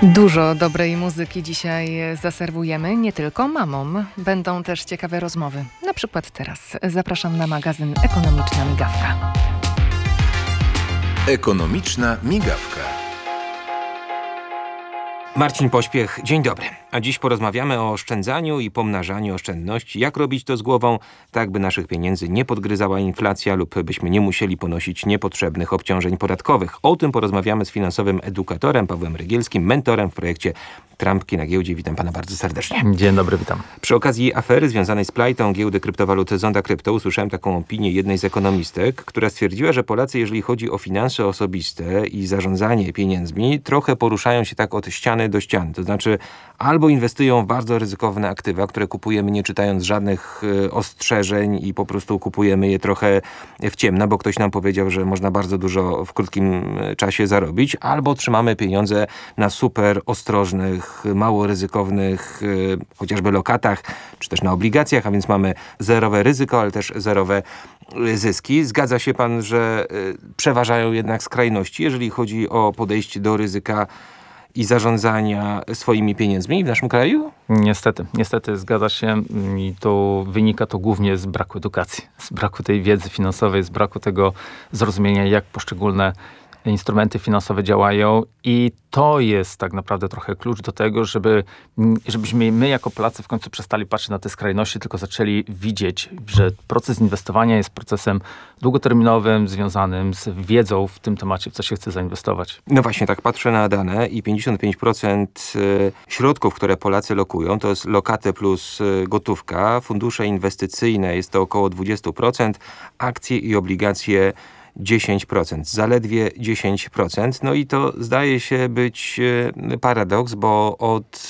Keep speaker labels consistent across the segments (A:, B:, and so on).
A: Dużo dobrej muzyki dzisiaj zaserwujemy, nie tylko mamom. Będą też ciekawe rozmowy. Na przykład teraz zapraszam na magazyn Ekonomiczna Migawka.
B: Ekonomiczna Migawka.
C: Marcin Pośpiech, dzień dobry. A dziś porozmawiamy o oszczędzaniu i pomnażaniu oszczędności. Jak robić to z głową, tak by naszych pieniędzy nie podgryzała inflacja lub byśmy nie musieli ponosić niepotrzebnych obciążeń podatkowych. O tym porozmawiamy z finansowym edukatorem Pawłem Rygielskim, mentorem w projekcie Trampki na giełdzie. Witam pana bardzo serdecznie.
D: Dzień dobry, witam.
C: Przy okazji afery związanej z plajtą giełdy kryptowalut Zonda Krypto usłyszałem taką opinię jednej z ekonomistek, która stwierdziła, że Polacy, jeżeli chodzi o finanse osobiste i zarządzanie pieniędzmi, trochę poruszają się tak od ściany do ściany. To znaczy albo inwestują w bardzo ryzykowne aktywa, które kupujemy nie czytając żadnych ostrzeżeń i po prostu kupujemy je trochę w ciemno, bo ktoś nam powiedział, że można bardzo dużo w krótkim czasie zarobić, albo trzymamy pieniądze na super ostrożnych, mało ryzykownych chociażby lokatach, czy też na obligacjach, a więc mamy zerowe ryzyko, ale też zerowe zyski. Zgadza się pan, że przeważają jednak skrajności, jeżeli chodzi o podejście do ryzyka i zarządzania swoimi pieniędzmi w naszym kraju?
D: Niestety zgadza się i to wynika to głównie z braku edukacji, z braku tej wiedzy finansowej, z braku tego zrozumienia, jak poszczególne instrumenty finansowe działają i to jest tak naprawdę trochę klucz do tego, żebyśmy my jako Polacy w końcu przestali patrzeć na te skrajności, tylko zaczęli widzieć, że proces inwestowania jest procesem długoterminowym, związanym z wiedzą w tym temacie, w co się chce zainwestować.
C: No właśnie, tak patrzę na dane i 55% środków, które Polacy lokują, to jest lokaty plus gotówka. Fundusze inwestycyjne jest to około 20%, akcje i obligacje 10%, zaledwie 10%. No i to zdaje się być paradoks, bo od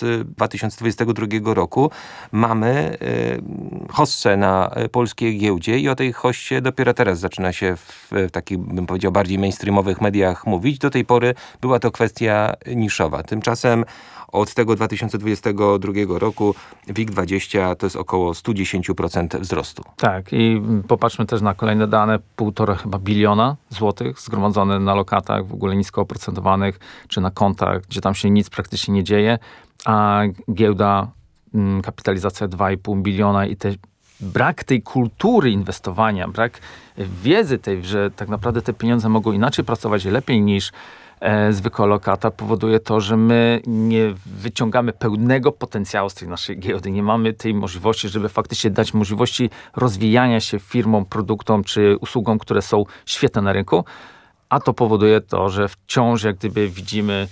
C: 2022 roku mamy hossę na polskiej giełdzie i o tej hossie dopiero teraz zaczyna się w takich, bym powiedział, bardziej mainstreamowych mediach mówić. Do tej pory była to kwestia niszowa. Tymczasem od tego 2022 roku WIG20 to jest około 110% wzrostu.
D: Tak i popatrzmy też na kolejne dane, 1,5 chyba biliona złotych zgromadzone na lokatach, w ogóle nisko oprocentowanych, czy na kontach, gdzie tam się nic praktycznie nie dzieje, a giełda, kapitalizacja 2,5 biliona i brak tej kultury inwestowania, brak wiedzy tej, że tak naprawdę te pieniądze mogą inaczej pracować lepiej niż zwykła lokata, powoduje to, że my nie wyciągamy pełnego potencjału z tej naszej giełdy. Nie mamy tej możliwości, żeby faktycznie dać możliwości rozwijania się firmom, produktom czy usługom, które są świetne na rynku, a to powoduje to, że wciąż jak gdyby widzimy,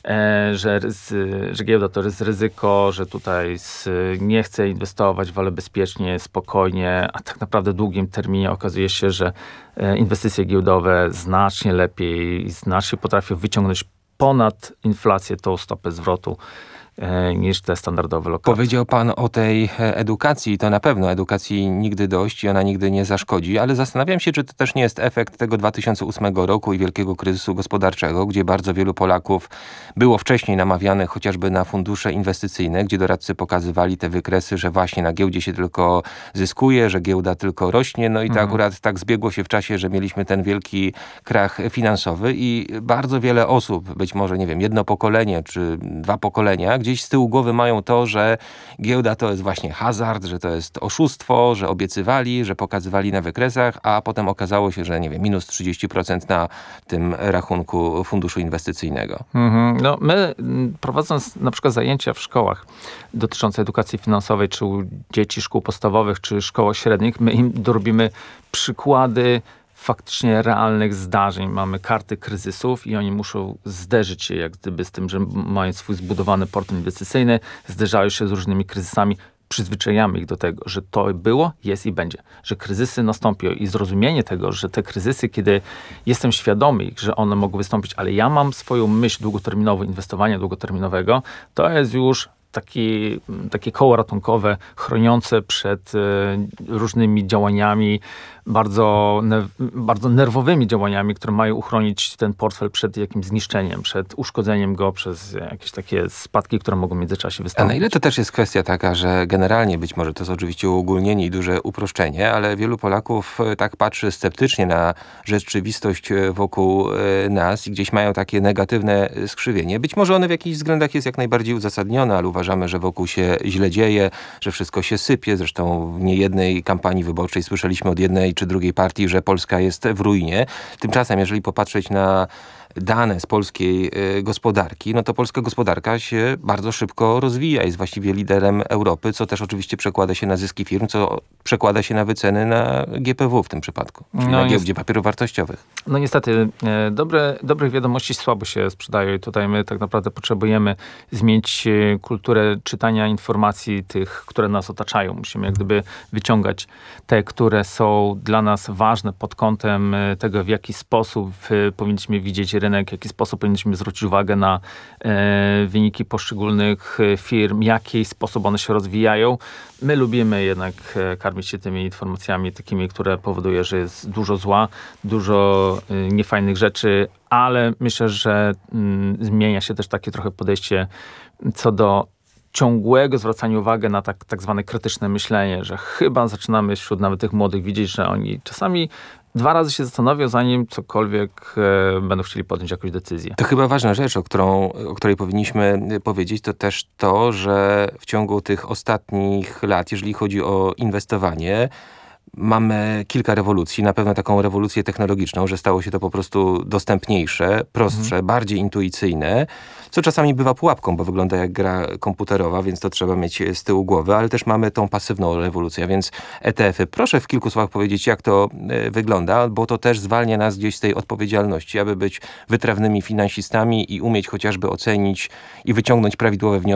D: że giełda to jest ryzyko, że tutaj nie chce inwestować, wolę bezpiecznie, spokojnie, a tak naprawdę w długim terminie okazuje się, że inwestycje giełdowe znacznie lepiej i znacznie potrafią wyciągnąć ponad inflację tą stopę zwrotu niż te standardowe lokaty.
C: Powiedział pan o tej edukacji, to na pewno edukacji nigdy dość i ona nigdy nie zaszkodzi, ale zastanawiam się, czy to też nie jest efekt tego 2008 roku i wielkiego kryzysu gospodarczego, gdzie bardzo wielu Polaków było wcześniej namawianych chociażby na fundusze inwestycyjne, gdzie doradcy pokazywali te wykresy, że właśnie na giełdzie się tylko zyskuje, że giełda tylko rośnie, no i to akurat tak zbiegło się w czasie, że mieliśmy ten wielki krach finansowy i bardzo wiele osób, być może, nie wiem, jedno pokolenie czy dwa pokolenia, gdzieś z tyłu głowy mają to, że giełda to jest właśnie hazard, że to jest oszustwo, że obiecywali, że pokazywali na wykresach, a potem okazało się, że nie wiem, minus 30% na tym rachunku funduszu inwestycyjnego.
D: No my prowadząc na przykład zajęcia w szkołach dotyczące edukacji finansowej, czy u dzieci szkół podstawowych, czy szkołach średnich, my im dorobimy przykłady faktycznie realnych zdarzeń. Mamy karty kryzysów i oni muszą zderzyć się jak gdyby z tym, że mają swój zbudowany portfel inwestycyjny, zderzają się z różnymi kryzysami, przyzwyczajamy ich do tego, że to było, jest i będzie. Że kryzysy nastąpią i zrozumienie tego, że te kryzysy, kiedy jestem świadomy ich, że one mogą wystąpić, ale ja mam swoją myśl długoterminową, inwestowania długoterminowego, to jest już takie koło ratunkowe chroniące przed różnymi działaniami, bardzo nerwowymi działaniami, które mają uchronić ten portfel przed jakimś zniszczeniem, przed uszkodzeniem go przez jakieś takie spadki, które mogą w międzyczasie
C: A
D: wystąpić.
C: na ile to też jest kwestia taka, że generalnie być może to jest oczywiście uogólnienie i duże uproszczenie, ale wielu Polaków tak patrzy sceptycznie na rzeczywistość wokół nas i gdzieś mają takie negatywne skrzywienie. Być może one w jakichś względach jest jak najbardziej uzasadnione, ale uważamy, że wokół się źle dzieje, że wszystko się sypie. Zresztą w niejednej kampanii wyborczej słyszeliśmy od jednej czy drugiej partii, że Polska jest w ruinie. Tymczasem, jeżeli popatrzeć na dane z polskiej gospodarki, no to polska gospodarka się bardzo szybko rozwija. Jest właściwie liderem Europy, co też oczywiście przekłada się na zyski firm, co przekłada się na wyceny na GPW w tym przypadku, czyli na giełdzie papierów wartościowych.
D: No niestety, dobrych wiadomości słabo się sprzedają i tutaj my tak naprawdę potrzebujemy zmienić kulturę czytania informacji tych, które nas otaczają. Musimy jak gdyby wyciągać te, które są dla nas ważne pod kątem tego, w jaki sposób powinniśmy widzieć rynek, w jaki sposób powinniśmy zwrócić uwagę na wyniki poszczególnych firm, w jaki sposób one się rozwijają. My lubimy jednak karmić się tymi informacjami takimi, które powoduje, że jest dużo zła, dużo niefajnych rzeczy, ale myślę, że zmienia się też takie trochę podejście co do ciągłego zwracania uwagi na tak zwane krytyczne myślenie, że chyba zaczynamy wśród nawet tych młodych widzieć, że oni czasami 2 razy się zastanowią, zanim cokolwiek będą chcieli podjąć jakąś decyzję.
C: To chyba ważna rzecz, o której powinniśmy powiedzieć, to też to, że w ciągu tych ostatnich lat, jeżeli chodzi o inwestowanie, mamy kilka rewolucji. Na pewno taką rewolucję technologiczną, że stało się to po prostu dostępniejsze, prostsze, bardziej intuicyjne, co czasami bywa pułapką, bo wygląda jak gra komputerowa, więc to trzeba mieć z tyłu głowy, ale też mamy tą pasywną rewolucję, więc ETF-y. Proszę w kilku słowach powiedzieć, jak to wygląda, bo to też zwalnia nas gdzieś z tej odpowiedzialności, aby być wytrawnymi finansistami i umieć chociażby ocenić i wyciągnąć prawidłowe wnioski